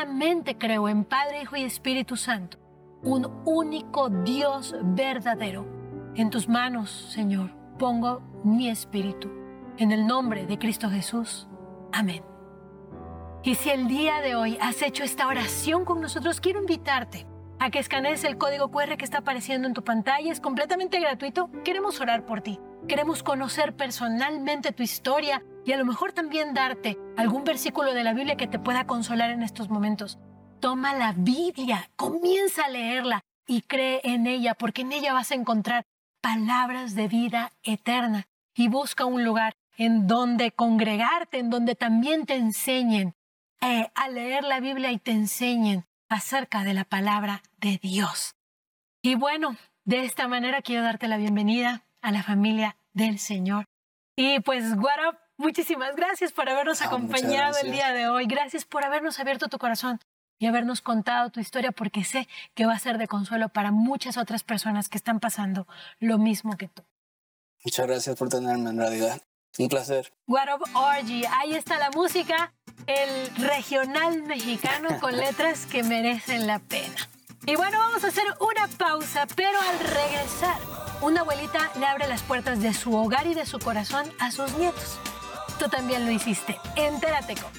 solamente creo en Padre, Hijo y Espíritu Santo, un único Dios verdadero. En tus manos, Señor, pongo mi espíritu. En el nombre de Cristo Jesús. Amén. Y si el día de hoy has hecho esta oración con nosotros, quiero invitarte a que escanees el código QR que está apareciendo en tu pantalla. Es completamente gratuito. Queremos orar por ti. Queremos conocer personalmente tu historia y a lo mejor también darte algún versículo de la Biblia que te pueda consolar en estos momentos. Toma la Biblia, comienza a leerla y cree en ella, porque en ella vas a encontrar palabras de vida eterna. Y busca un lugar en donde congregarte, en donde también te enseñen a leer la Biblia y te enseñen acerca de la palabra de Dios. Y bueno, de esta manera quiero darte la bienvenida a la familia del Señor. Y pues, what up, muchísimas gracias por habernos acompañado el día de hoy. Gracias por habernos abierto tu corazón y habernos contado tu historia, porque sé que va a ser de consuelo para muchas otras personas que están pasando lo mismo que tú. Muchas gracias por tenerme, en realidad. Un placer. What Up Orgy. Ahí está la música, el regional mexicano con letras que merecen la pena. Y bueno, vamos a hacer una pausa, pero al regresar, una abuelita le abre las puertas de su hogar y de su corazón a sus nietos. Tú también lo hiciste. Entérate cómo.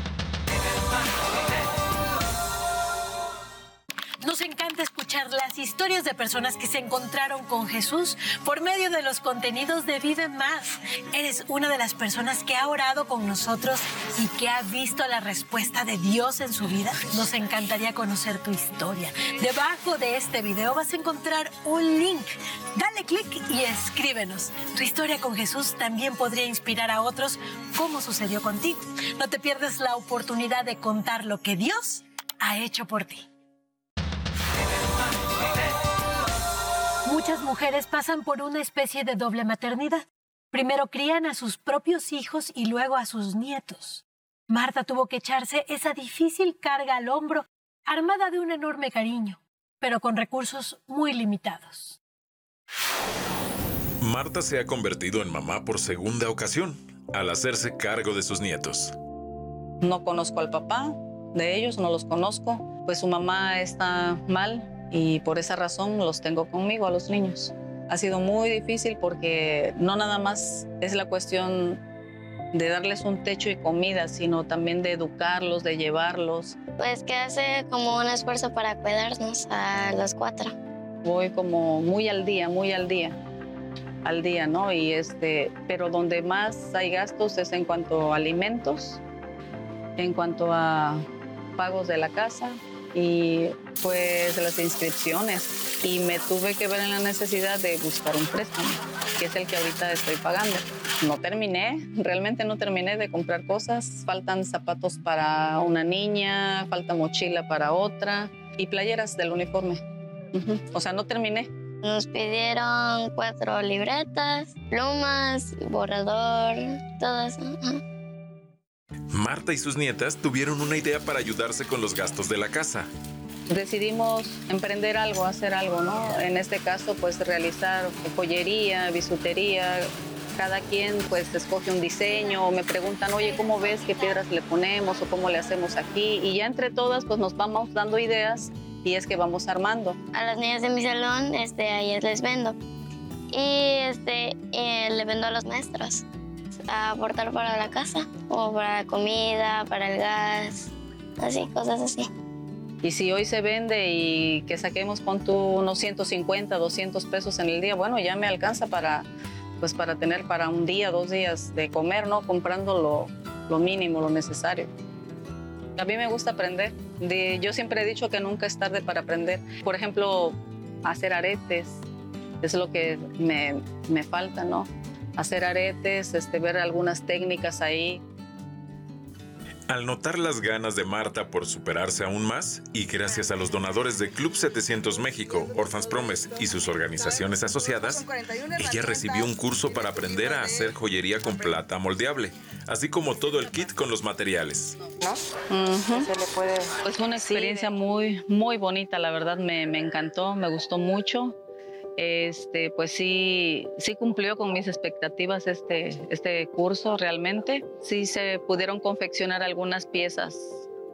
Nos encanta escuchar las historias de personas que se encontraron con Jesús por medio de los contenidos de Vive Más. Eres una de las personas que ha orado con nosotros y que ha visto la respuesta de Dios en su vida. Nos encantaría conocer tu historia. Debajo de este video vas a encontrar un link. Dale clic y escríbenos. Tu historia con Jesús también podría inspirar a otros, como sucedió contigo. No te pierdas la oportunidad de contar lo que Dios ha hecho por ti. Muchas mujeres pasan por una especie de doble maternidad. Primero crían a sus propios hijos y luego a sus nietos. Marta tuvo que echarse esa difícil carga al hombro, armada de un enorme cariño, pero con recursos muy limitados. Marta se ha convertido en mamá por segunda ocasión, al hacerse cargo de sus nietos. No conozco al papá de ellos, no los conozco, pues su mamá está mal. Y por esa razón los tengo conmigo, a los niños. Ha sido muy difícil porque no nada más es la cuestión de darles un techo y comida, sino también de educarlos, de llevarlos. Pues que hace como un esfuerzo para cuidarnos a los 4. Voy como muy al día, ¿no? Y pero donde más hay gastos es en cuanto a alimentos, en cuanto a pagos de la casa, y pues las inscripciones, y me tuve que ver en la necesidad de buscar un préstamo, que es el que ahorita estoy pagando. Realmente no terminé de comprar cosas. Faltan zapatos para una niña, falta mochila para otra y playeras del uniforme. O sea, no terminé. Nos pidieron 4 libretas, plumas, borrador, todo eso. Marta y sus nietas tuvieron una idea para ayudarse con los gastos de la casa. Decidimos emprender algo, hacer algo, ¿no? En este caso, pues realizar joyería, bisutería. Cada quien pues escoge un diseño, o me preguntan, oye, ¿cómo ves? ¿Qué piedras le ponemos o cómo le hacemos aquí? Y ya entre todas pues nos vamos dando ideas y es que vamos armando. A las niñas de mi salón, a ellas les vendo. Y le vendo a los maestros a aportar para la casa, o para la comida, para el gas, así, cosas así. Y si hoy se vende y que saquemos, pon tú unos 150, 200 pesos en el día, bueno, ya me alcanza para tener para un día, 2 días de comer, ¿no? Comprando lo mínimo, lo necesario. A mí me gusta aprender. Yo siempre he dicho que nunca es tarde para aprender. Por ejemplo, hacer aretes, es lo que me falta, ¿no? Hacer aretes, ver algunas técnicas ahí. Al notar las ganas de Marta por superarse aún más, y gracias a los donadores de Club 700 México, Orphans Promise y sus organizaciones asociadas, ella recibió un curso para aprender a hacer joyería con plata moldeable, así como todo el kit con los materiales. Pues fue una experiencia muy, muy bonita, la verdad me encantó, me gustó mucho. Pues sí cumplió con mis expectativas este curso realmente. Sí se pudieron confeccionar algunas piezas